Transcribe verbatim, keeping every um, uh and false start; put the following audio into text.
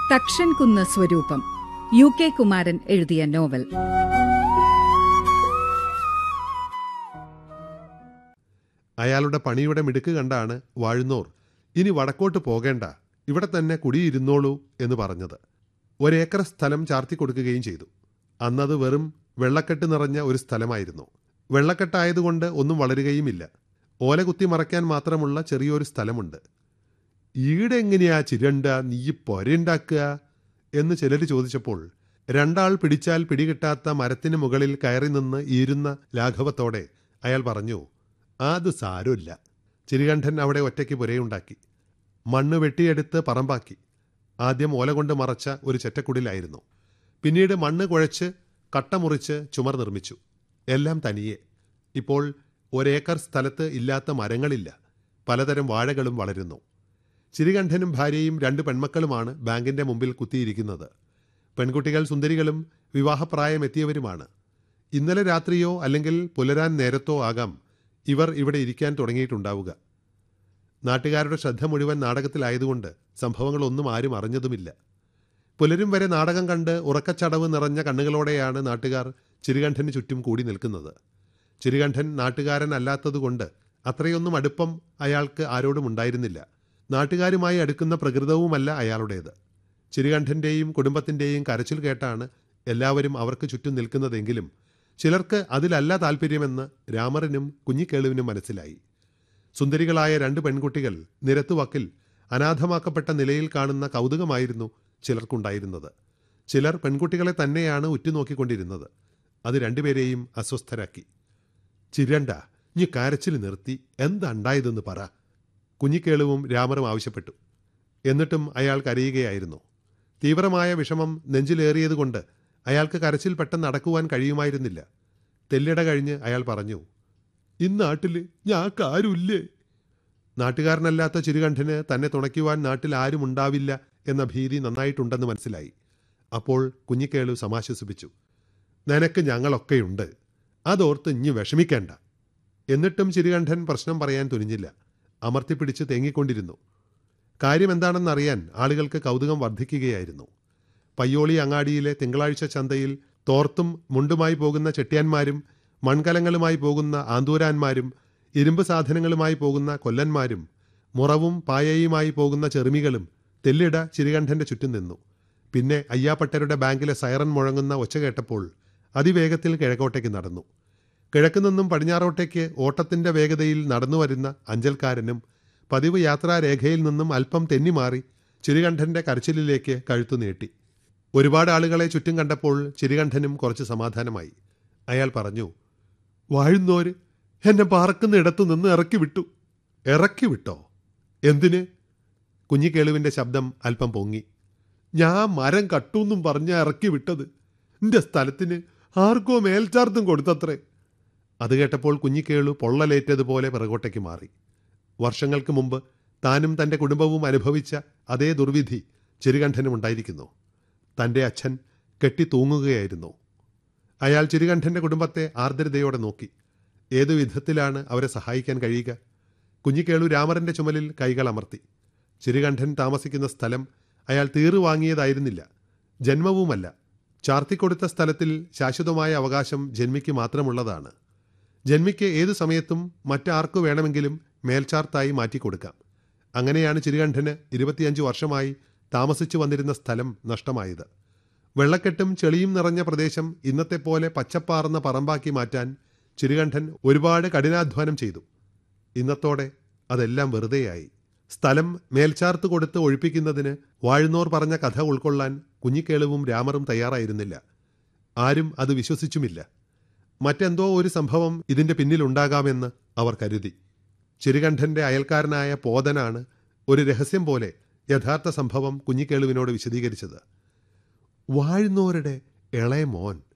തക്ഷൻകുന്ന് സ്വരൂപം, U K Kumaran എഴുതിയ novel. അയാളുടെ പണിയുടെ മിടുക്ക് കണ്ടാണ് വാഴുന്നോർ ഇനി വടക്കോട്ട് പോകേണ്ട, ഇവിടെ തന്നെ കുടിയിരുന്നോളൂ എന്ന് പറഞ്ഞത്. ഒരേക്കർ സ്ഥലം ചാർത്തി കൊടുക്കുകയും ചെയ്തു. അന്നത് വെറും വെള്ളക്കെട്ട് നിറഞ്ഞ ഒരു സ്ഥലമായിരുന്നു. വെള്ളക്കെട്ടായതുകൊണ്ട് ഒന്നും വളരുകയുമില്ല. ഓല കുത്തി മറയ്ക്കാൻ മാത്രമുള്ള ചെറിയൊരു സ്ഥലമുണ്ട്. ഈടെ എങ്ങനെയാ ചിരണ്ട നീ പൊരയുണ്ടാക്കുക എന്ന് ചിലർ ചോദിച്ചപ്പോൾ രണ്ടാൾ പിടിച്ചാൽ പിടികിട്ടാത്ത മരത്തിന് മുകളിൽ കയറി നിന്ന് ഈരുന്ന ലാഘവത്തോടെ അയാൾ പറഞ്ഞു, അത് സാരമില്ല. ചിരികണ്ഠൻ അവിടെ ഒറ്റയ്ക്ക് പുരയുണ്ടാക്കി. മണ്ണ് വെട്ടിയെടുത്ത് പറമ്പാക്കി. ആദ്യം ഓല കൊണ്ട് മറച്ച ഒരു ചെറ്റക്കുടിലായിരുന്നു. പിന്നീട് മണ്ണ് കുഴച്ച് കട്ട മുറിച്ച് ചുമർ നിർമ്മിച്ചു. എല്ലാം തനിയെ. ഇപ്പോൾ ഒരേക്കർ സ്ഥലത്ത് ഇല്ലാത്ത മരങ്ങളില്ല. പലതരം വാഴകളും വളരുന്നു. ചിരികണ്ഠനും ഭാര്യയും രണ്ട് പെൺമക്കളുമാണ് ബാങ്കിന്റെ മുമ്പിൽ കുത്തിയിരിക്കുന്നത്. പെൺകുട്ടികൾ സുന്ദരികളും വിവാഹപ്രായമെത്തിയവരുമാണ്. ഇന്നലെ രാത്രിയോ അല്ലെങ്കിൽ പുലരാൻ നേരത്തോ ആകാം ഇവർ ഇവിടെ ഇരിക്കാൻ തുടങ്ങിയിട്ടുണ്ടാവുക. നാട്ടുകാരുടെ ശ്രദ്ധ മുഴുവൻ നാടകത്തിലായതുകൊണ്ട് സംഭവങ്ങളൊന്നും ആരും അറിഞ്ഞതുമില്ല. പുലരും വരെ നാടകം കണ്ട് ഉറക്കച്ചടവ് നിറഞ്ഞ കണ്ണുകളോടെയാണ് നാട്ടുകാർ ചിരികണ്ഠന് ചുറ്റും കൂടി നിൽക്കുന്നത്. ചിരികണ്ഠൻ നാട്ടുകാരൻ അല്ലാത്തതുകൊണ്ട് അത്രയൊന്നും അടുപ്പം അയാൾക്ക് ആരോടും ഉണ്ടായിരുന്നില്ല. നാട്ടുകാരുമായി അടുക്കുന്ന പ്രകൃതവുമല്ല അയാളുടേത്. ചിരികണ്ഠൻ്റെയും കുടുംബത്തിൻ്റെയും കരച്ചിൽ കേട്ടാണ് എല്ലാവരും അവർക്ക് ചുറ്റും നിൽക്കുന്നതെങ്കിലും ചിലർക്ക് അതിലല്ല താല്പര്യമെന്ന് രാമറിനും കുഞ്ഞിക്കേളുവിനും മനസ്സിലായി. സുന്ദരികളായ രണ്ട് പെൺകുട്ടികൾ നിരത്തുവക്കിൽ അനാഥമാക്കപ്പെട്ട നിലയിൽ കാണുന്ന കൗതുകമായിരുന്നു ചിലർക്കുണ്ടായിരുന്നത്. ചിലർ പെൺകുട്ടികളെ തന്നെയാണ് ഉറ്റുനോക്കിക്കൊണ്ടിരുന്നത്. അത് രണ്ടുപേരെയും അസ്വസ്ഥരാക്കി. ചിരണ്ട, നീ കരച്ചിൽ നിർത്തി എന്താണ്ടായതെന്ന് പറ, കുഞ്ഞിക്കേളുവും രാമറും ആവശ്യപ്പെട്ടു. എന്നിട്ടും അയാൾ കരയുകയായിരുന്നു. തീവ്രമായ വിഷമം നെഞ്ചിലേറിയതുകൊണ്ട് അയാൾക്ക് കരച്ചിൽ പെട്ടെന്ന് അടക്കുവാൻ കഴിയുമായിരുന്നില്ല. തെല്ലിട കഴിഞ്ഞ് അയാൾ പറഞ്ഞു, ഇന്നാട്ടില് ഞാക്കാരുമില്ലേ? നാട്ടുകാരനല്ലാത്ത ചിരികണ്ഠന് തന്നെ തുണയ്ക്കുവാൻ നാട്ടിൽ ആരും ഉണ്ടാവില്ല എന്ന ഭീതി നന്നായിട്ടുണ്ടെന്ന് മനസ്സിലായി. അപ്പോൾ കുഞ്ഞിക്കേളു സമാശ്വസിപ്പിച്ചു, നിനക്ക് ഞങ്ങളൊക്കെയുണ്ട്, അതോർത്ത് ഇഞ്ഞ് വിഷമിക്കേണ്ട. എന്നിട്ടും ചിരികണ്ഠൻ പ്രശ്നം പറയാൻ തുനിഞ്ഞില്ല. അമർത്തിപ്പിടിച്ച് തേങ്ങിക്കൊണ്ടിരുന്നു. കാര്യമെന്താണെന്നറിയാൻ ആളുകൾക്ക് കൗതുകം വർദ്ധിക്കുകയായിരുന്നു. പയ്യോളി അങ്ങാടിയിലെ തിങ്കളാഴ്ച ചന്തയിൽ തോർത്തും മുണ്ടുമായി പോകുന്ന ചെട്ടിയാന്മാരും മൺകലങ്ങളുമായി പോകുന്ന ആന്തൂരാന്മാരും ഇരുമ്പ് സാധനങ്ങളുമായി പോകുന്ന കൊല്ലന്മാരും മുറവും പായയുമായി പോകുന്ന ചെറുമികളും തെല്ലിട ചിരികണ്ഠന്റെ ചുറ്റും നിന്നു. പിന്നെ അയ്യാപ്പട്ടരുടെ ബാങ്കിലെ സൈറൻ മുഴങ്ങുന്ന ഒച്ച കേട്ടപ്പോൾ അതിവേഗത്തിൽ കിഴക്കോട്ടേക്ക് നടന്നു. കിഴക്കുനിന്നും പടിഞ്ഞാറോട്ടേക്ക് ഓട്ടത്തിന്റെ വേഗതയിൽ നടന്നു വരുന്ന അഞ്ചൽക്കാരനും പതിവ് യാത്രാരേഖയിൽ നിന്നും അല്പം തെന്നിമാറി ചിരികണ്ഠന്റെ കരച്ചിലിലേക്ക് കഴുത്തു നീട്ടി. ഒരുപാട് ആളുകളെ ചുറ്റും കണ്ടപ്പോൾ ചിരികണ്ഠനും കുറച്ച് സമാധാനമായി. അയാൾ പറഞ്ഞു, വാഴുന്നോര് എന്നെ പാർക്കുന്ന ഇടത്തു നിന്ന് ഇറക്കി വിട്ടു. ഇറക്കി വിട്ടോ? എന്തിന്? കുഞ്ഞിക്കേളുവിന്റെ ശബ്ദം അല്പം പൊങ്ങി. ഞാൻ മരം കട്ടൂന്നും പറഞ്ഞ ഇറക്കി വിട്ടത്. എന്റെ സ്ഥലത്തിന് ആർക്കോ മേൽച്ചാർത്തും കൊടുത്തത്രേ. അത് കേട്ടപ്പോൾ കുഞ്ഞിക്കേളു പൊള്ളലേറ്റതുപോലെ പിറകോട്ടേക്ക് മാറി. വർഷങ്ങൾക്ക് മുമ്പ് താനും തൻ്റെ കുടുംബവും അനുഭവിച്ച അതേ ദുർവിധി ചിരികണ്ഠനും ഉണ്ടായിരിക്കുന്നു. തൻ്റെ അച്ഛൻ കെട്ടി തൂങ്ങുകയായിരുന്നു. അയാൾ ചിരികണ്ഠൻ്റെ കുടുംബത്തെ ആർദ്രതയോടെ നോക്കി. ഏതു വിധത്തിലാണ് അവരെ സഹായിക്കാൻ കഴിയുക? കുഞ്ഞിക്കേളു രാമറിൻ്റെ ചുമലിൽ കൈകൾ അമർത്തി. ചിരികണ്ഠൻ താമസിക്കുന്ന സ്ഥലം അയാൾ തീറു വാങ്ങിയതായിരുന്നില്ല, ജന്മവുമല്ല. ചാർത്തിക്കൊടുത്ത സ്ഥലത്തിൽ ശാശ്വതമായ അവകാശം ജന്മിക്ക് മാത്രമുള്ളതാണ്. ജന്മിക്ക് ഏതു സമയത്തും മറ്റാർക്കു വേണമെങ്കിലും മേൽച്ചാർത്തായി മാറ്റിക്കൊടുക്കാം. അങ്ങനെയാണ് ചിരികണ്ഠന് ഇരുപത്തിയഞ്ച് വർഷമായി താമസിച്ചു വന്നിരുന്ന സ്ഥലം നഷ്ടമായത്. വെള്ളക്കെട്ടും ചെളിയും നിറഞ്ഞ പ്രദേശം ഇന്നത്തെ പോലെ പച്ചപ്പാർന്ന പറമ്പാക്കി മാറ്റാൻ ചിരികണ്ഠൻ ഒരുപാട് കഠിനാധ്വാനം ചെയ്തു. ഇന്നത്തോടെ അതെല്ലാം വെറുതെയായി. സ്ഥലം മേൽച്ചാർത്ത് കൊടുത്ത് ഒഴിപ്പിക്കുന്നതിന് വാഴുന്നോർ പറഞ്ഞ കഥ ഉൾക്കൊള്ളാൻ കുഞ്ഞിക്കേളുവും രാമറും തയ്യാറായിരുന്നില്ല. ആരും അത് വിശ്വസിച്ചുമില്ല. മറ്റെന്തോ ഒരു സംഭവം ഇതിൻ്റെ പിന്നിലുണ്ടാകാമെന്ന് അവർ കരുതി. ചിരികണ്ഠൻ്റെ അയൽക്കാരനായ പോതനാണ് ഒരു രഹസ്യം പോലെ യഥാർത്ഥ സംഭവം കുഞ്ഞിക്കേളുവിനോട് വിശദീകരിച്ചത്. വാഴുന്നോരുടെ ഇളയ മോൻ